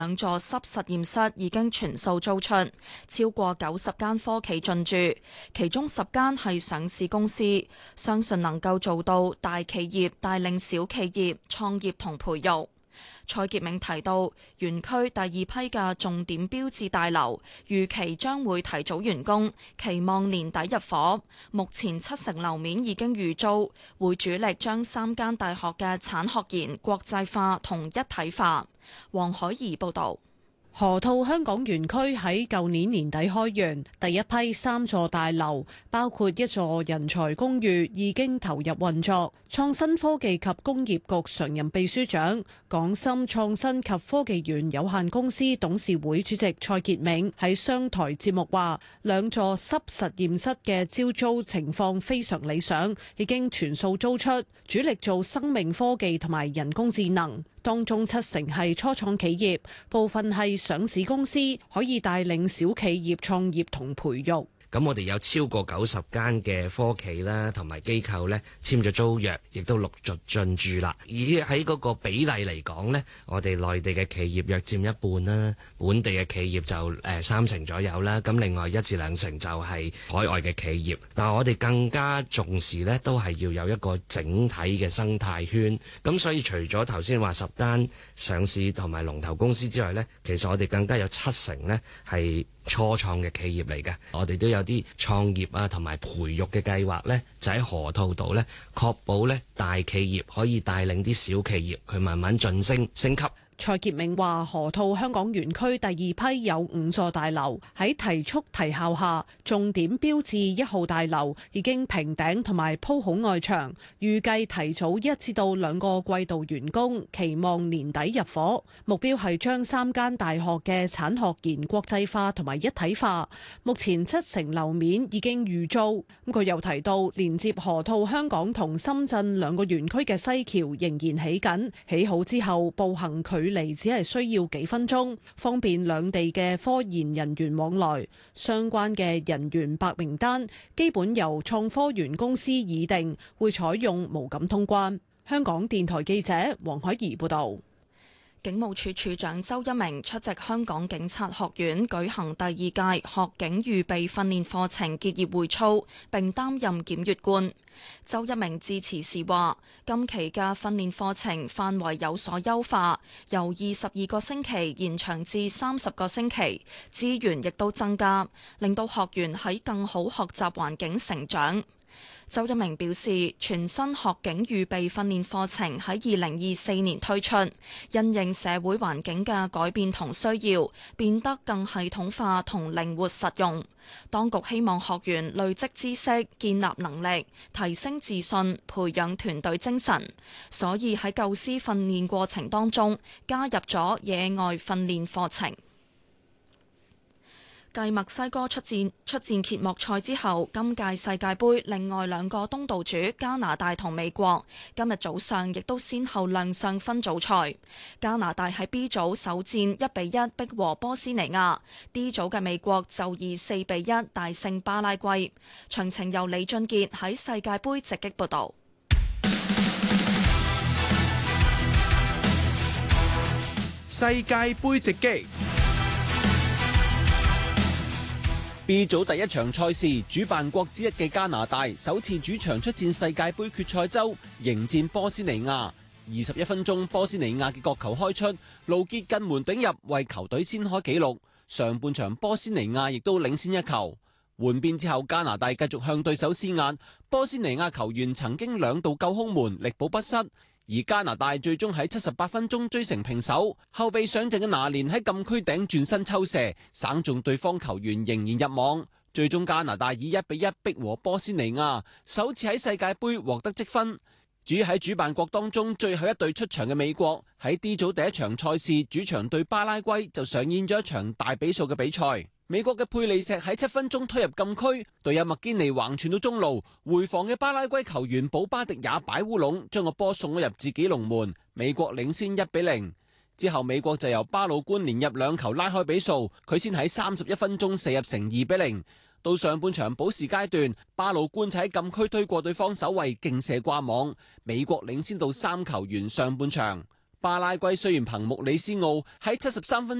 兩座濕實驗室已經全數租出，超過90間科企進駐，其中10間係上市公司，相信能夠做到大企業帶領小企業創業同培育。蔡傑明提到，園區第二批嘅重點標誌大樓預期將會提早完工，期望年底入伙。目前70%樓面已經預租，會主力將3間大學嘅產學研國際化同一體化。黃海怡報導。 河套香港園區喺舊年年底開園，第一批3座大樓，包括一座人才公寓已經投入運作。創新科技及工業局常任秘書長、港深創新及科技園有限公司董事會主席蔡傑明喺商台節目話，2座濕實驗室嘅招租情況非常理想，已經全數租出，主力做生命科技同埋人工智能。當中70%係初創企業，部分係上市公司，可以帶領小企業創業同培育。 咁我哋有超過90間嘅科企啦，同埋機構咧簽咗租約，亦都陸續進駐啦。而喺嗰個比例嚟講呢，我哋內地嘅企業約佔一半啦，本地嘅企業就30%左右啦。咁另外1至2成就係海外嘅企業。但係我哋更加重視呢，都係要有一個整體嘅生態圈。咁所以除咗頭先話10間上市同埋龍頭公司之外呢，其實我哋更加有70%呢係初創嘅企業嚟嘅，我哋都有啲創業啊同埋培育嘅計劃呢，就喺河套度呢，確保呢大企業可以帶領啲小企業佢慢慢晉升升級。 蔡傑明話：河套香港園區第二批有5座大樓，喺提速提效下，重點標誌1號大樓已經平頂同埋鋪好外牆，預計提早1至2個季度完工，期望年底入伙。目標係將3間大學嘅產學研國際化同埋一體化。目前70%樓面已經預租。佢又提到，連接河套香港同深圳2個園區嘅西橋仍然起緊，起好之後步行距離只係需要幾分鐘，方便兩地嘅科研人員往來。相關嘅人員白名單基本由創科園公司擬定，會採用無感通關。香港電台記者黃海怡報道。 警務處處長周一鳴出席香港警察學院舉行第2屆學警預備訓練課程結業會操，並擔任檢閱官。周一鳴致辭時話，今期嘅訓練課程範圍有所優化，由22個星期延長至30個星期，資源亦都增加，令到學員喺更好學習環境成長。周一鳴表示，全新學警預備訓練課程喺2024年推出，因應社會環境嘅改變同需要，變得更系統化同靈活實用。當局希望學員累積知識、建立能力、提升自信、培養團隊精神，所以喺構思訓練過程當中加入咗野外訓練課程。繼墨西哥出戰揭幕賽之後，今屆世界盃另外2個東道主加拿大同美國今日早上亦都先後亮相分組賽。加拿大喺 B 組首戰1-1逼和波斯尼亞，D 組嘅美國就以4-1大勝巴拉圭。詳情由李俊傑喺世界盃直擊報導。 世界盃直擊。B 組第一場賽事，主辦國之一嘅加拿大首次主場出戰世界盃決賽周，迎戰波斯尼亞。21分鐘，波斯尼亞嘅角球開出，盧傑近門頂入，為球隊先開紀錄。上半場波斯尼亞亦都領先1球。換邊之後，加拿大繼續向對手施壓，波斯尼亞球員曾經2度救空門，力保不失。而加拿大最終喺78分鐘追成平手，後備上陣嘅拿連喺禁區頂轉身抽射，省中對方球員仍然入網。最終加拿大以1-1逼和波斯尼亞，首次喺世界盃獲得積分。至於喺主辦國當中最後一隊出場嘅美國，喺 D 組第一場賽事主場對巴拉圭就上演咗一場大比數嘅比賽。美國嘅佩利石喺7分鐘推入禁區，隊友麥堅尼橫傳到中路，回防嘅巴拉圭球員保巴迪也擺烏龍，將個波送咗入自己龍門，美國領先1-0。之後美國就由巴魯官連入2球拉開比數，佢先喺31分鐘射入成2-0。到上半場補時階段，巴魯官就喺禁區推過對方守衛勁射掛網，美國領先到3球完上半場。 巴拉圭雖然憑穆里斯奧喺73分